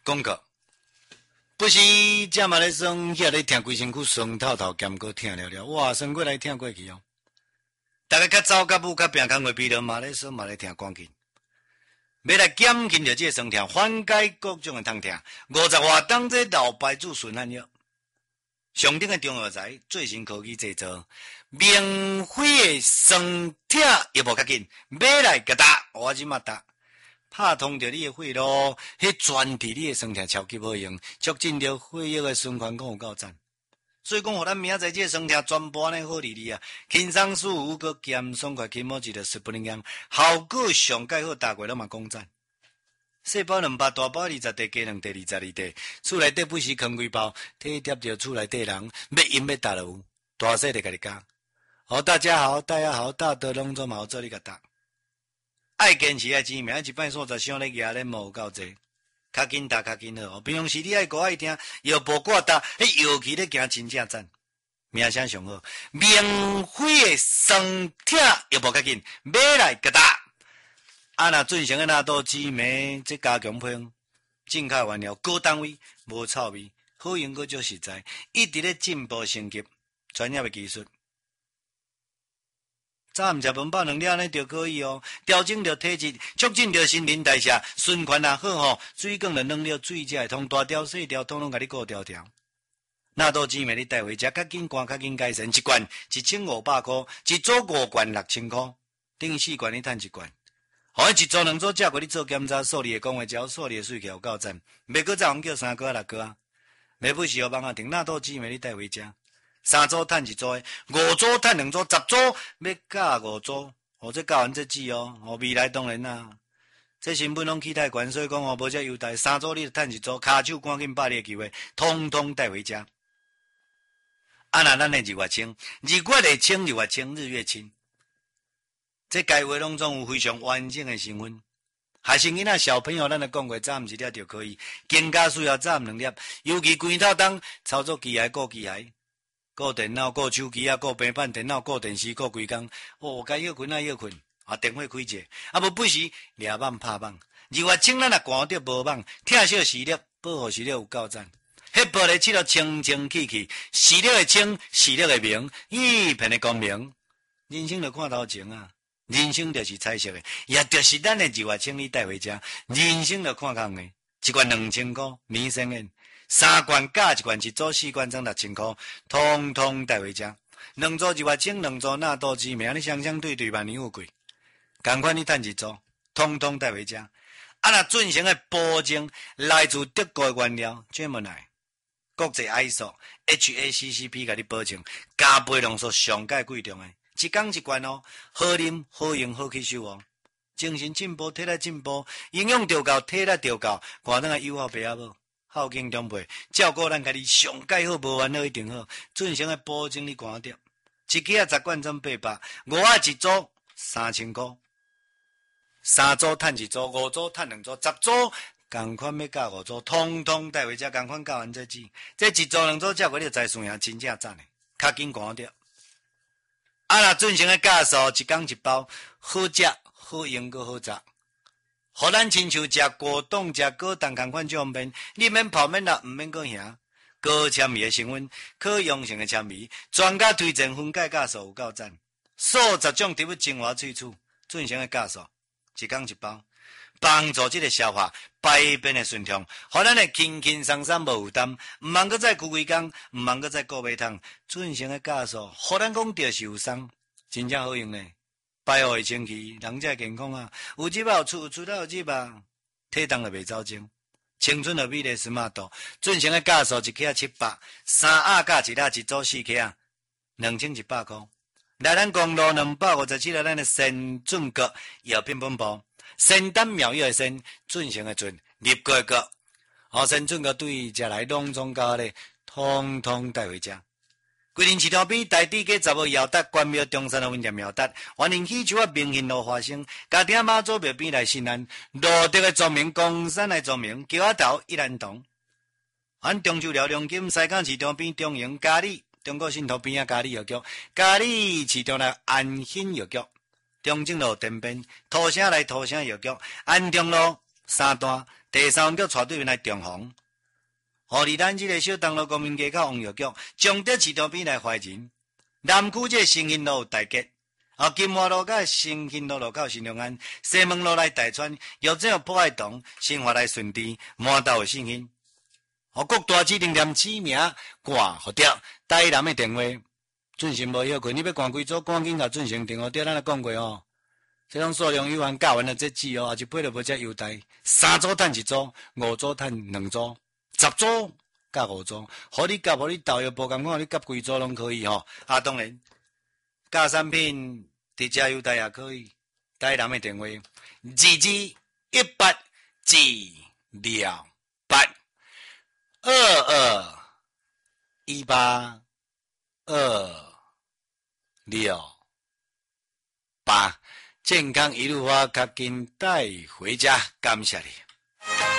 广告。不是，这嘛咧酸，遐咧听规身躯酸透透，兼个听了了，哇，酸过来听过去哦。大家较早较母较病工话疲劳嘛咧酸嘛咧听赶紧。要来减轻着这个酸痛，缓解各种的痛痛。50外当这老牌子顺汗药，上顶的中药材，最新科技制作，免费的酸痛药物较紧，买来甲打，我即马打。拍通着你的血路，迄专治你的酸痛超级好用，促进着血液的循环，讲有够赞。所以讲，互咱明仔载这酸痛全部安尼好利利啊！轻松舒服，佮咸爽快，起毛一个10%样，效果上介好，大家拢嘛讲赞。细包2包，大包20袋，加2袋22袋，厝内底不时扛几包，体贴着厝内底人，要饮要达有，大细就甲你讲。好，大家好，大家好，大德拢做嘛好做你甲答。爱坚持爱知名，一摆30箱咧压咧无够济，较紧打较紧好。平常时你爱顾爱听，药无挂搭，迄药期咧行真正赞，名声上好，免费的酸痛药无较紧，买来甲打。若准成的纳豆激酶，这加强配方，进口原料，高单位，无臭味，好用个足实在，一直咧进步升级，专业的技术。早毋食饭饱2粒呢就可以哦，调整着体质，促进着新陈代谢，循环也好吼，水管着软了，水才会通，大条细条统统甲你顾条条。纳豆激酶你带回家，较紧寒较紧改善，一罐1500块，一组5罐6000块，等于4罐你赚1罐。好，一组2组食过你做检查，数你的讲话，只要数你的水气有够赞，袂搁再用叫3个6个啊，袂不是互网啊停纳豆激酶你带回家。3组赚1组的，5组赚2组，10组要加5组，这教完这季哦，未来当然啦，这成本拢起太悬，所以讲无这优待，3组你就赚1组，骹手赶紧把你的机会，通通带回家。若咱的日月清，日月的清，日月清，日月清，这该话拢总有非常完整的成分。学生囡仔小朋友，咱来讲过，早1粒就可以，更加需要早2粒，尤其规套当操作机械、顾机械。顾电脑、顾手机啊、顾平板电脑、顾电视、顾规工，该休困啊休困，电话开者，无不时抓网拍网。日月清咱若寒着无网，疼惜视力，保护视力有够赞。迄玻璃漆了清清气气，视力的清，视力的明，一片的光明。人生就看头前啊，人生就是彩色的，也就是咱的日月清你带回家，人生就看空的。一罐2000块，免生烟。3罐加1罐，1组4罐挣6000块，通通带回家。2组日月清，2组纳豆激酶，你双双对对万年富贵。同款你赚1组，通通带回家。若准成的保证来自德国的原料，专门来国际 ISO、HACCP 给你保证，加倍浓缩上界贵重的，一缸1罐哦，好啉、好用、好吸收哦。精神进步，体力进步，营养调够，体力调够，寒灯的友好白仔无。孝敬长辈，照顾咱家己上介好，无烦恼一定好。准成的保证你寒着，一支10罐挣800，5啊1组3000块，3组赚1组，5组赚2组，10组同款要加5组，通通带回家，同款教完这支，这1组2组照过你就知输赢，真正赞的，较紧寒着。若准成的价数，一缸1包，好食、好用个好食。互咱亲像食果冻、食果冻同款种面，你免泡免辣，毋免搁行。高纤维的成分，可溶性的纤维，专家推荐分解价数有够赞。数10种植物精华萃取，准成的价数，一缸1包，帮助这个消化排便的顺畅，互咱会轻轻松松无负担，毋茫搁再顾几工，毋茫搁再顾买汤，准成的价数，互咱讲着是有送，真正好用呢。排好的清气，人才健康啊！有入有出，有出有入啊！体重就袂走精，青春的美丽smart度，准成的价数1克700，3盒加1盒，1组4克啊，2100块。来咱公路257了，咱的神准阁药品本部，仙丹妙药的仙，准成的准，入过的阁，神准阁对食来拢总加咧，通通带回家。规定市场边台底街10号姚达关庙中山的温店苗达，欢迎喜酒啊明兴路花生，家庭妈祖庙边来新安，罗德的著名公山来著名，桥仔头一兰堂，咱中秋了龙金西港市场边中营嘉里，中国信托边嘉里药局，嘉里市场内安兴药局，中正路店边土城来土城药局，安中路3段第三叫带对面来重逢。互离咱这个小东路公民街口网药局，崇德市场边来怀仁，南区这新兴路大吉，金华路甲新兴路路口新隆安，西门路来大川，药厂破坏洞，生活来顺治，满道信兴。各大指定店指名挂号掉，台南的电话，准成无休困，你要赶几组，赶紧甲准成电话掉，咱来讲过哦。这种数量有限，教完了这止哦，也就配了无这优待，3组赚1组，5组赚2组。10组甲5组，互你夹，互你导游无共款，你夹几组拢可以吼。当然，加产品直接优待也可以。台南的电话2218，健康一路发，卡紧带回家，感谢你。